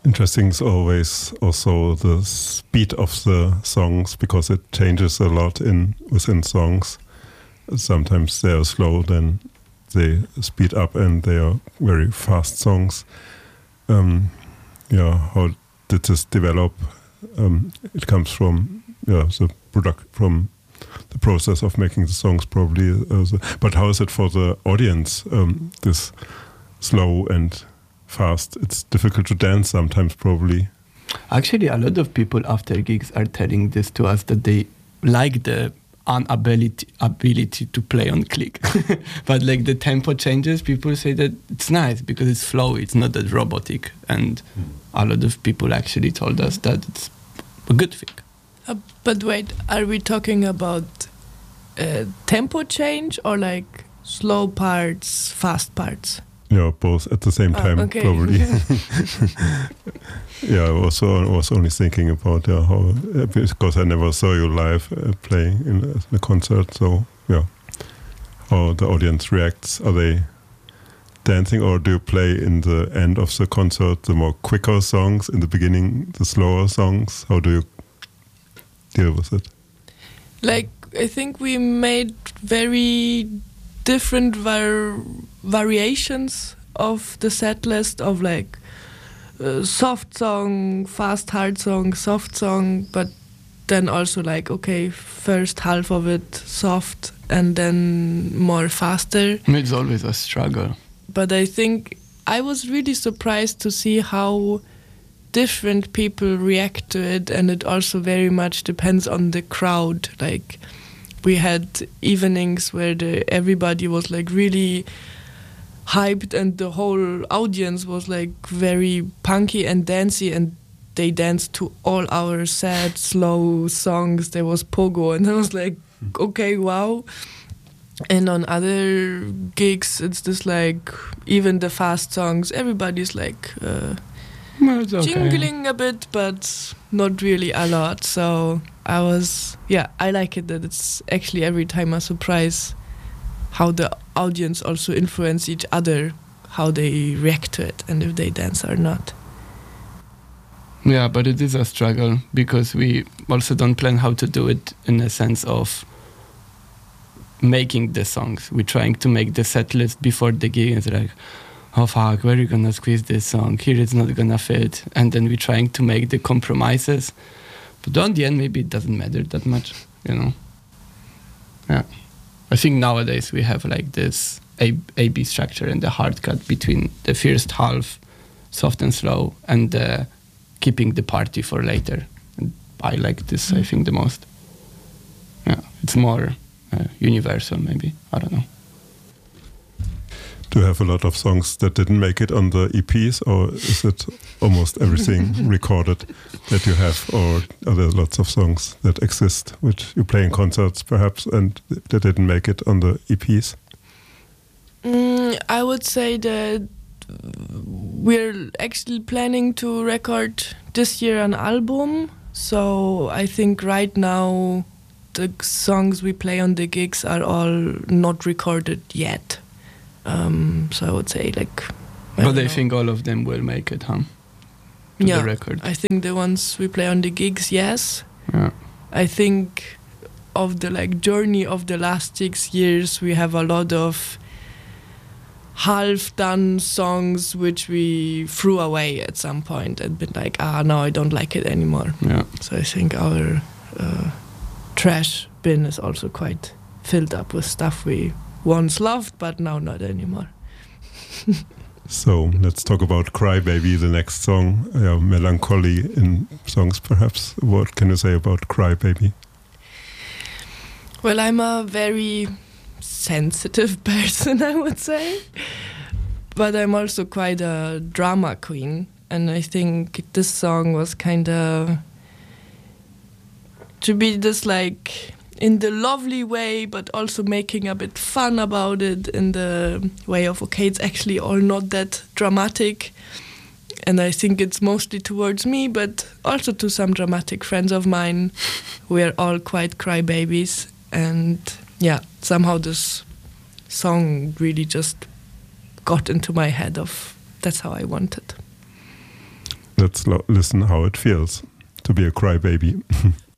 Interesting is always also the speed of the songs, because it changes a lot within songs. Sometimes they are slow, then they speed up, and they are very fast songs. How did this develop? It comes from from the process of making the songs, probably. But how is it for the audience? This slow and fast. It's difficult to dance sometimes, probably. Actually, a lot of people after gigs are telling this to us, that they like the ability to play on click. But like the tempo changes, people say that it's nice because it's flowy, it's not that robotic. And a lot of people actually told us that it's a good thing. But wait, are we talking about tempo change or like slow parts, fast parts? Yeah, both at the same time, okay. probably. I was only thinking about how, because I never saw you live playing in a concert. So how the audience reacts. Are they dancing, or do you play in the end of the concert the more quicker songs, in the beginning the slower songs? How do you deal with it? Like, I think we made very different variations of the set list, of like soft song, fast hard song, soft song, but then also like, okay, first half of it soft and then more faster. It's always a struggle. But I think I was really surprised to see how different people react to it, and it also very much depends on the crowd. Like, we had evenings where everybody was like really hyped, and the whole audience was like very punky and dancey, and they danced to all our sad, slow songs. There was pogo, and I was like, okay, wow. And on other gigs, it's just like, even the fast songs, everybody's like jingling a bit, but not really a lot. So I like it that it's actually every time a surprise how the audience also influence each other, how they react to it, and if they dance or not. Yeah, but it is a struggle, because we also don't plan how to do it in a sense of making the songs. We're trying to make the set list before the gig, and it's like, oh fuck, where are you gonna squeeze this song? Here it's not gonna fit. And then we're trying to make the compromises. But on the end, maybe it doesn't matter that much, Yeah. I think nowadays we have like this A-B structure and the hard cut between the first half, soft and slow, and keeping the party for later. And I like this, I think, the most. Yeah, it's more universal, maybe. I don't know. Do you have a lot of songs that didn't make it on the EPs, or is it almost everything recorded that you have, or are there lots of songs that exist which you play in concerts perhaps and that didn't make it on the EPs? I would say that we're actually planning to record this year an album, so I think right now the songs we play on the gigs are all not recorded yet. So I would say like... But I think all of them will make it, huh? To the record. I think the ones we play on the gigs, yes. Yeah. I think of the like journey of the last 6 years, we have a lot of half-done songs which we threw away at some point and been like, no, I don't like it anymore. Yeah. So I think our trash bin is also quite filled up with stuff we once loved, but now not anymore. So let's talk about Cry Baby, the next song. Melancholy in songs, perhaps. What can you say about Cry Baby? Well, I'm a very sensitive person, I would say. But I'm also quite a drama queen. And I think this song was kind of to be this like in the lovely way, but also making a bit fun about it in the way of, okay, it's actually all not that dramatic. And I think it's mostly towards me, but also to some dramatic friends of mine. We're all quite crybabies. And yeah, somehow this song really just got into my head of that's how I want it. let's listen how it feels to be a crybaby.